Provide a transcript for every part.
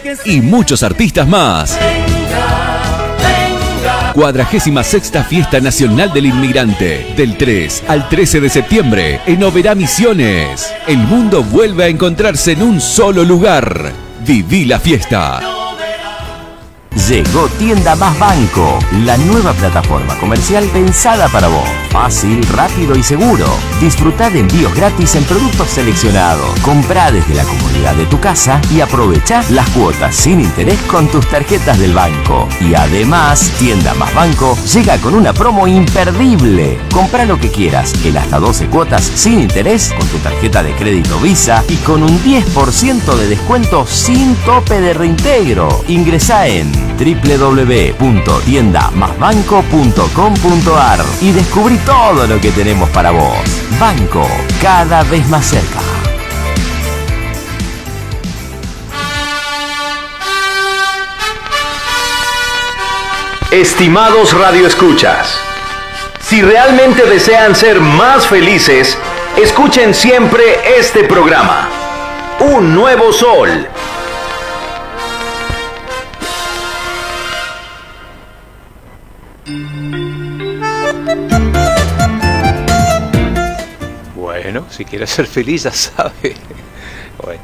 y muchos artistas más. 46ª Fiesta Nacional del Inmigrante, del 3 al 13 de septiembre, en Oberá, Misiones. El mundo vuelve a encontrarse en un solo lugar. Viví la fiesta. Llegó Tienda Más Banco, la nueva plataforma comercial pensada para vos. Fácil, rápido y seguro. Disfrutá de envíos gratis en productos seleccionados. Comprá desde la comodidad de tu casa y aprovechá las cuotas sin interés con tus tarjetas del banco. Y además, Tienda Más Banco llega con una promo imperdible. Comprá lo que quieras, en hasta 12 cuotas sin interés con tu tarjeta de crédito Visa y con un 10% de descuento sin tope de reintegro. Ingresá en www.tiendamasbanco.com.ar y descubrí todo lo que tenemos para vos. Banco, cada vez más cerca. Estimados radioescuchas, si realmente desean ser más felices, escuchen siempre este programa, Un Nuevo Sol. Bueno, si quieres ser feliz ya sabe. Bueno,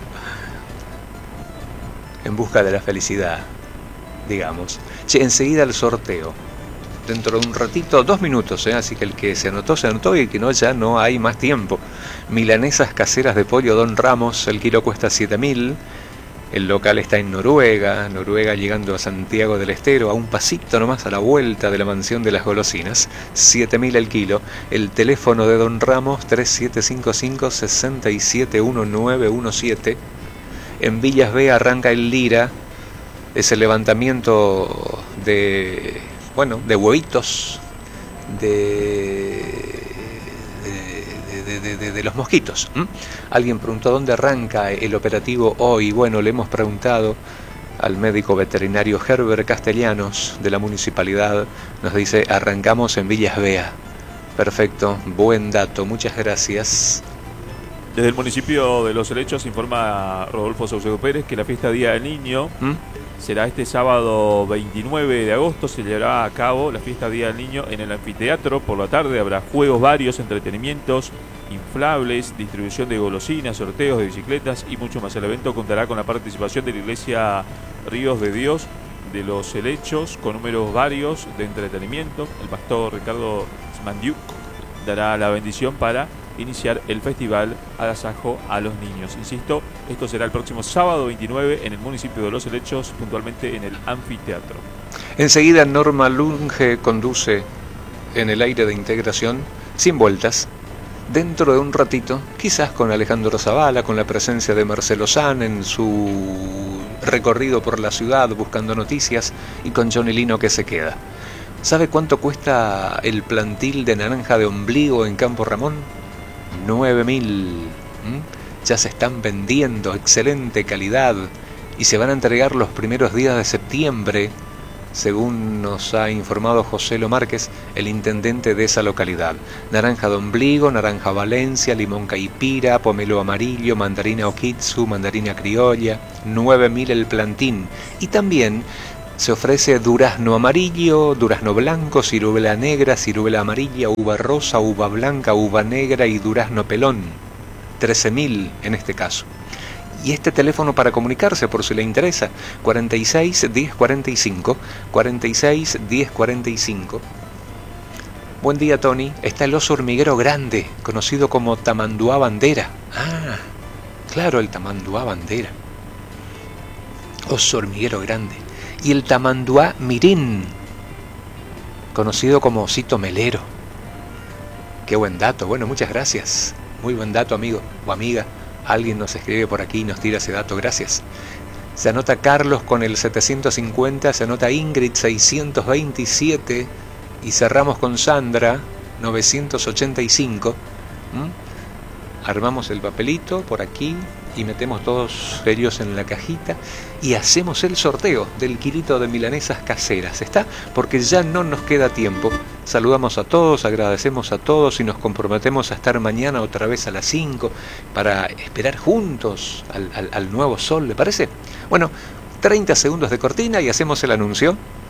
en busca de la felicidad, digamos. Che, enseguida el sorteo. Dentro de un ratito, 2 minutos, así que el que se anotó y el que no, ya no hay más tiempo. Milanesas caseras de pollo Don Ramos, el kilo cuesta 7.000. El local está en Noruega llegando a Santiago del Estero, a un pasito nomás a la vuelta de la mansión de las golosinas, 7.000 el kilo. El teléfono de Don Ramos, 3755-671917. En Villas B arranca el Lira, es el levantamiento de huevitos, de los mosquitos. Alguien preguntó dónde arranca el operativo hoy. Bueno, le hemos preguntado al médico veterinario Herbert Castellanos de la municipalidad. Nos dice, arrancamos en Villas Bea. Perfecto, buen dato, muchas gracias. Desde el municipio de Los Helechos informa Rodolfo Saucedo Pérez que la fiesta Día del Niño será este sábado 29 de agosto. Se llevará a cabo la fiesta Día del Niño en el anfiteatro. Por la tarde habrá juegos varios, entretenimientos, inflables, distribución de golosinas, sorteos de bicicletas y mucho más. El evento contará con la participación de la Iglesia Ríos de Dios de Los Helechos, con números varios de entretenimiento. El pastor Ricardo Smandiuk dará la bendición para iniciar el festival Agasajo a los Niños. Insisto, esto será el próximo sábado 29 en el municipio de Los Helechos, puntualmente en el anfiteatro. Enseguida Norma Lunge conduce en el aire de integración, sin vueltas. Dentro de un ratito, quizás con Alejandro Zavala, con la presencia de Marcelo San en su recorrido por la ciudad buscando noticias, y con Johnny Lino que se queda. ¿Sabe cuánto cuesta el plantil de naranja de ombligo en Campo Ramón? 9.000. Ya se están vendiendo, excelente calidad, y se van a entregar los primeros días de septiembre, según nos ha informado José Lo Márquez, el intendente de esa localidad. Naranja de ombligo, naranja Valencia, limón caipira, pomelo amarillo, mandarina okitsu, mandarina criolla, 9.000 el plantín. Y también se ofrece durazno amarillo, durazno blanco, ciruela negra, ciruela amarilla, uva rosa, uva blanca, uva negra y durazno pelón. 13.000 en este caso. Y este teléfono para comunicarse, por si le interesa, 46 10 45, 46 10 45. Buen día, Tony. Está el oso hormiguero grande, conocido como tamanduá bandera. Ah, claro, el tamanduá bandera. Oso hormiguero grande. Y el tamanduá mirín, conocido como osito melero. Qué buen dato. Bueno, muchas gracias. Muy buen dato, amigo o amiga. Alguien nos escribe por aquí y nos tira ese dato. Gracias. Se anota Carlos con el 750, se anota Ingrid 627 y cerramos con Sandra 985. Armamos el papelito por aquí y metemos todos ellos en la cajita y hacemos el sorteo del kilito de milanesas caseras. ¿Está? Porque ya no nos queda tiempo. Saludamos a todos, agradecemos a todos y nos comprometemos a estar mañana otra vez a las 5 para esperar juntos al nuevo sol, ¿le parece? Bueno, 30 segundos de cortina y hacemos el anuncio.